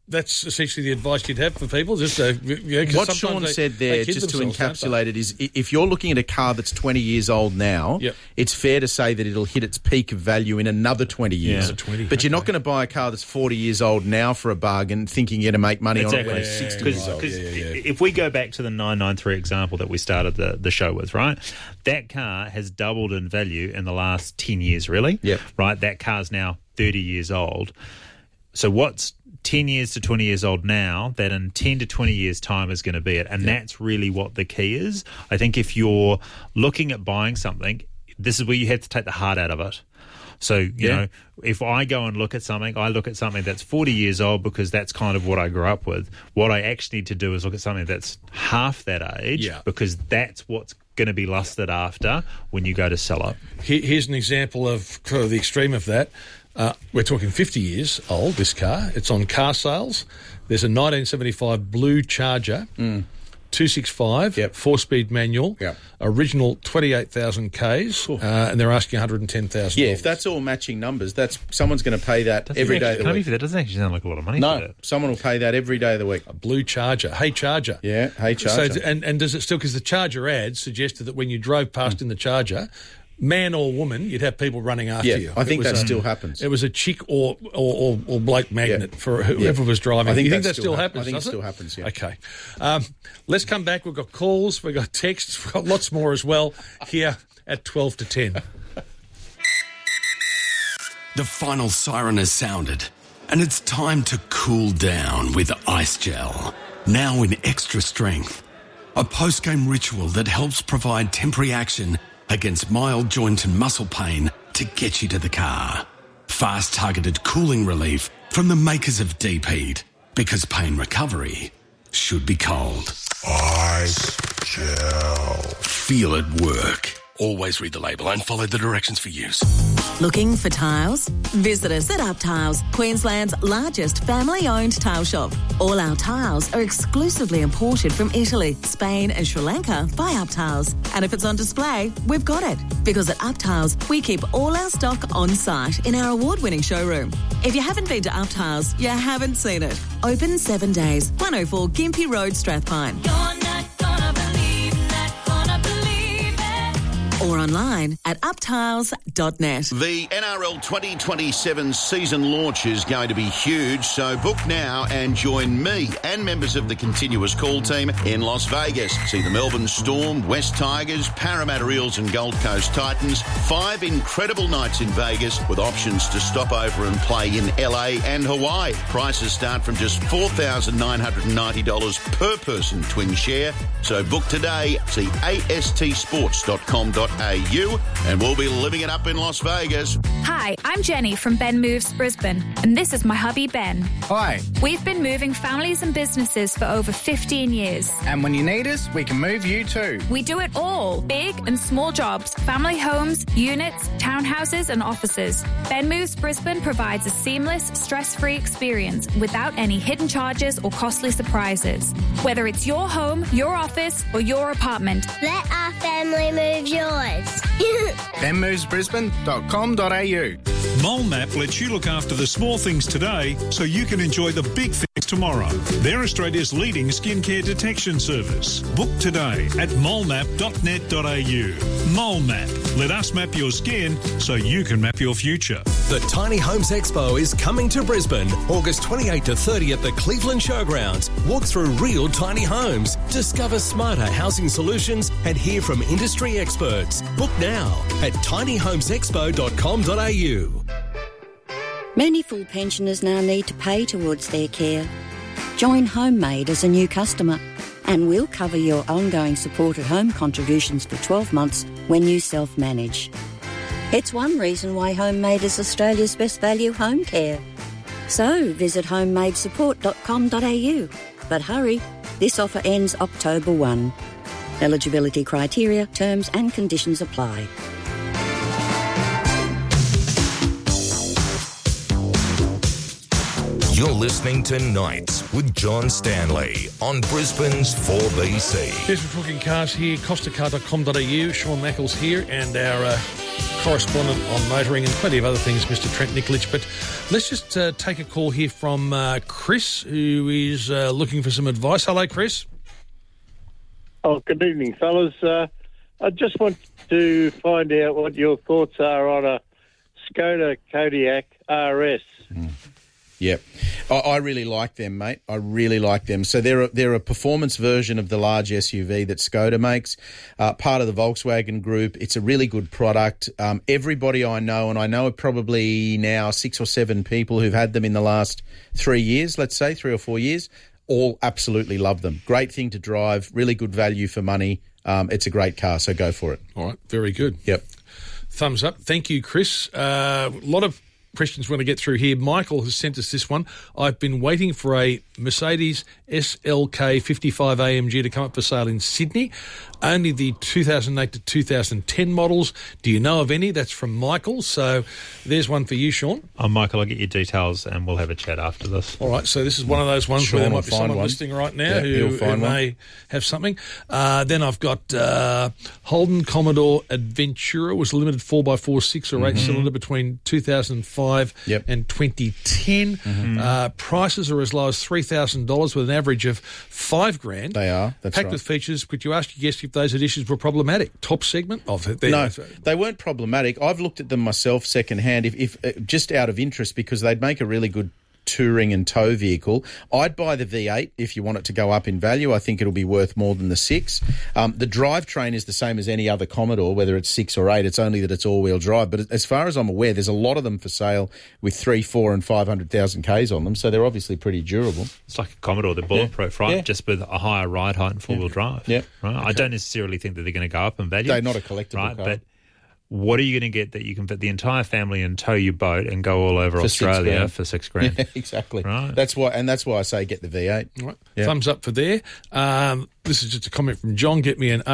that's essentially the advice you'd have for people. Just uh, you know, 'cause what sometimes Sean they- said they there, kid just to themselves, don't encapsulate it, is i- if you're looking at a car that's twenty years old now, Yep. it's fair to say that it'll hit its peak of value in another twenty years. Another twenty, But you're not going to buy a car that's forty years old now for a bargain, thinking you're going to make money on it when it's sixty years old. Because if we go back to the nine ninety-three example that we started the, the show with, right, that car has doubled in value in the last ten years, really. Yep. Right, that car's now thirty years old. So what's ten years to twenty years old now that in ten to twenty years' time is going to be it? And that's really what the key is. I think if you're looking at buying something, this is where you have to take the heart out of it. So, you Yeah. know, if I go and look at something, I look at something that's forty years old because that's kind of what I grew up with. What I actually need to do is look at something that's half that age Yeah. because that's what's going to be lusted after when you go to sell it. Here- Here's an example of kind of the extreme of that. Uh, we're talking fifty years old, this car. It's on car sales. There's a nineteen seventy-five blue Charger, two sixty-five, four-speed manual, original twenty-eight thousand Ks, uh, and they're asking one hundred ten thousand dollars. Yeah, if that's all matching numbers, that's someo's going to pay that Doesn't every day actually- of the can I week. be- That doesn't actually sound like a lot of money for No, that. someone will pay that every day of the week. A blue Charger. Hey, Charger. Yeah, hey, Charger. So, and, and does it still, because the Charger ad suggested that when you drove past in the Charger, man or woman, you'd have people running after Yeah, you. I think It was that a- still happens. It was a chick or or, or, or bloke magnet Yeah. for whoever Yeah. was driving. I think you think that that still still hap- happens? I think it does still happens, yeah. Okay. Um, let's come back. We've got calls, we've got texts, we've got lots more as well here at twelve to ten. The final siren has sounded, and it's time to cool down with Ice Gel. Now in extra strength. A post-game ritual that helps provide temporary action against mild joint and muscle pain to get you to the car. Fast targeted cooling relief from the makers of Deep Heat. Because pain recovery should be cold. Ice Gel. Feel it work. Always read the label and follow the directions for use. Looking for tiles? Visit us at Up Tiles, Queensland's largest family-owned tile shop. All our tiles are exclusively imported from Italy, Spain and Sri Lanka by Up Tiles. And if it's on display, we've got it. Because at Up Tiles, we keep all our stock on site in our award-winning showroom. If you haven't been to Up Tiles, you haven't seen it. Open seven days, one oh four Gympie Road, Strathpine. Or online at uptiles dot net. The N R L twenty twenty-seven season launch is going to be huge, so book now and join me and members of the continuous call team in Las Vegas. See the Melbourne Storm, West Tigers, Parramatta Eels and Gold Coast Titans. Five incredible nights in Vegas with options to stop over and play in L A and Hawaii. Prices start from just four thousand nine hundred ninety dollars per person twin share. So book today. See A S T sports dot com dot a u and we'll be living it up in Las Vegas. Hi, I'm Jenny from Ben Moves Brisbane, and this is my hubby Ben. Hi. We've been moving families and businesses for over fifteen years. And when you need us, we can move you too. We do it all, big and small jobs, family homes, units, townhouses and offices. Ben Moves Brisbane provides a seamless, stress-free experience without any hidden charges or costly surprises. Whether it's your home, your office or your apartment. Let our family move yours. ben moves brisbane dot com dot a u. Mole Map lets you look after the small things today so you can enjoy the big things tomorrow. They're Australia's leading skincare detection service. Book today at mole map dot net dot a u. Mole Map. Let us map your skin so you can map your future. The Tiny Homes Expo is coming to Brisbane, August twenty-eighth to thirtieth at the Cleveland Showgrounds. Walk through real tiny homes, discover smarter housing solutions and hear from industry experts. Book now at tiny homes expo dot com dot a u. Many full pensioners now need to pay towards their care. Join Homemade as a new customer and we'll cover your ongoing supported home contributions for twelve months when you self-manage. It's one reason why Homemade is Australia's best value home care. So visit homemade support dot com dot a u. But hurry, this offer ends October first. Eligibility criteria, terms and conditions apply. You're listening to Nights with John Stanley on Brisbane's four B C. Yes, we're talking cars here, costa car dot com dot a u. Sean Mackles here, and our uh, correspondent on motoring and plenty of other things, Mister Trent Nikolic. But let's just uh, take a call here from uh, Chris, who is uh, looking for some advice. Hello, Chris. Oh, good evening, fellas. Uh, I just want to find out what your thoughts are on a Skoda Kodiaq R S. Mm. Yep. I, I really like them, mate. I really like them. So they're a, they're a performance version of the large S U V that Skoda makes, uh, part of the Volkswagen group. It's a really good product. Um, everybody I know, and I know probably now six or seven people who've had them in the last three years, let's say, three or four years, all absolutely love them. Great thing to drive, really good value for money. Um, it's a great car, so go for it. All right, very good. Yep. Thumbs up. Thank you, Chris. Uh, a lot of questions we're going to get through here. Michael has sent us this one. I've been waiting for a Mercedes S L K fifty-five A M G to come up for sale in Sydney. Only the two thousand eight to two thousand ten models. Do you know of any? That's from Michael. So there's one for you, Sean. Oh, Michael, I'll get your details and we'll have a chat after this. All right, so this is one of those ones Sean where there will might be find someone one. listening right now Yeah, who, he'll who find may one. have something. Uh, then I've got uh, Holden Commodore Adventura. Was a limited four by four, six or eight Mhm. cylinder between two thousand five Yep. and twenty ten. Mhm. Uh, prices are as low as three thousand dollars with an average of five grand. They are. That's Packed right. with features. Could you ask your guest if those additions were problematic? Top segment of it. There. No, they weren't problematic. I've looked at them myself secondhand, if, if uh, just out of interest, because they'd make a really good touring and tow vehicle. I'd buy the V eight if you want it to go up in value. I think it'll be worth more than the six. Um, the drivetrain is the same as any other Commodore, whether it's six or eight. It's only that it's all-wheel drive. But as far as I'm aware, there's a lot of them for sale with three, four, and five hundred thousand k's on them. So they're obviously pretty durable. It's like a Commodore, they're bulletproof, right? Yeah. Just with a higher ride height and four-wheel drive. Yeah. Right? I don't necessarily think that they're going to go up in value. They're not a collectible right? car. But what are you going to get that you can fit the entire family and tow your boat and go all over For six Australia grand. for six grand? Yeah, exactly. Right. That's why, and that's why I say get the V eight. Right. Yeah. Thumbs up for there. Um, this is just a comment from John. Get me an